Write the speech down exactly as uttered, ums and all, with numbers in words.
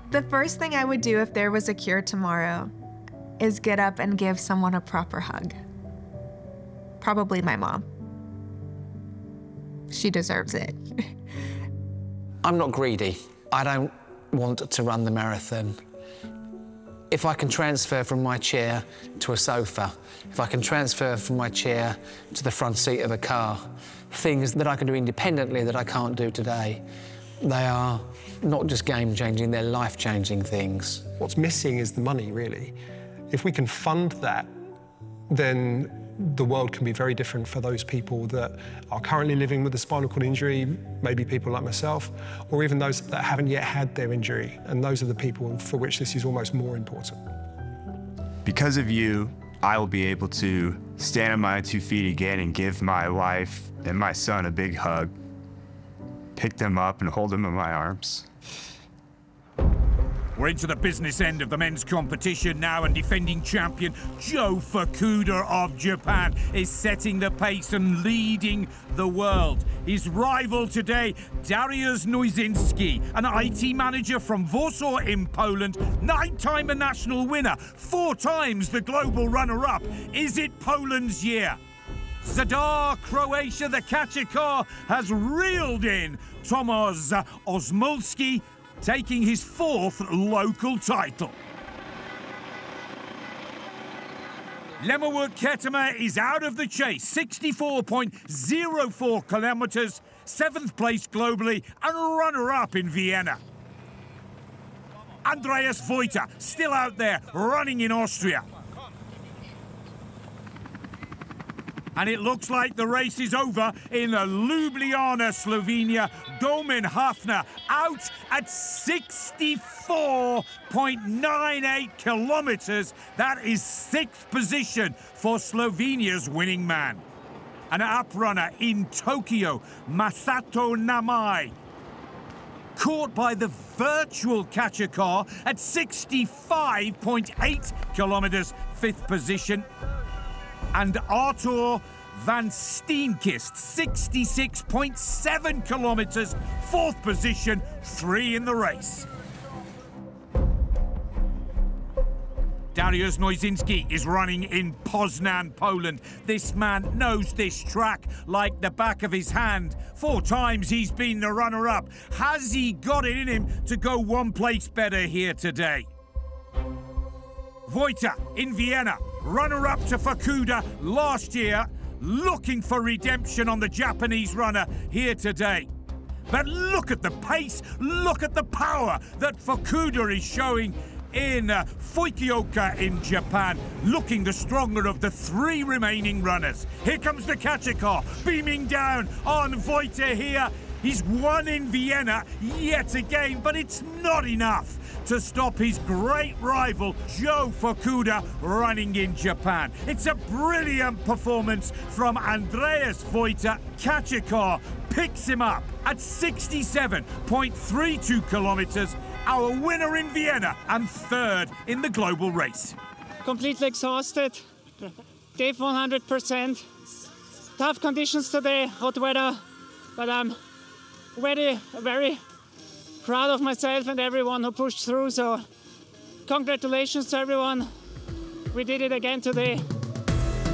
The first thing I would do if there was a cure tomorrow is get up and give someone a proper hug. Probably my mom. She deserves it. I'm not greedy. I don't want to run the marathon. If I can transfer from my chair to a sofa, if I can transfer from my chair to the front seat of a car, things that I can do independently that I can't do today, they are not just game-changing, they're life-changing things. What's missing is the money, really. If we can fund that, then the world can be very different for those people that are currently living with a spinal cord injury, maybe people like myself, or even those that haven't yet had their injury. And those are the people for which this is almost more important. Because of you, I will be able to stand on my two feet again and give my wife and my son a big hug, pick them up and hold them in my arms. We're into the business end of the men's competition now, and defending champion Joe Fukuda of Japan is setting the pace and leading the world. His rival today, Dariusz Noizynski, an I T manager from Warsaw in Poland, nine-time a national winner, four times the global runner-up. Is it Poland's year? Zadar, Croatia, the catcher car has reeled in Tomasz Osmulski, taking his fourth local title. Lemmerwood Ketema is out of the chase, sixty-four point zero four kilometres, seventh place globally and runner-up in Vienna. Andreas Vojta still out there running in Austria. And it looks like the race is over in Ljubljana, Slovenia. Domen Hafner out at sixty-four point nine eight kilometres. That is sixth position for Slovenia's winning man. An up-runner in Tokyo, Masato Namai, caught by the virtual catcher car at sixty-five point eight kilometres, fifth position. And Artur van Steenkist, sixty-six point seven kilometres, fourth position, three in the race. Dariusz Noizynski is running in Poznan, Poland. This man knows this track like the back of his hand. Four times he's been the runner-up. Has he got it in him to go one place better here today? Vojta in Vienna, runner-up to Fukuda last year, looking for redemption on the Japanese runner here today. But look at the pace, look at the power that Fukuda is showing in uh, Fukuoka in Japan, looking the stronger of the three remaining runners. Here comes the catcher car, beaming down on Vojta here. He's won in Vienna yet again, but it's not enough to stop his great rival, Joe Fukuda, running in Japan. It's a brilliant performance from Andreas Vojta. Catcher car picks him up at sixty-seven point three two kilometres, our winner in Vienna and third in the global race. Completely exhausted, gave one hundred percent. Tough conditions today, hot weather, but I'm very, very proud of myself and everyone who pushed through, so congratulations to everyone. We did it again today.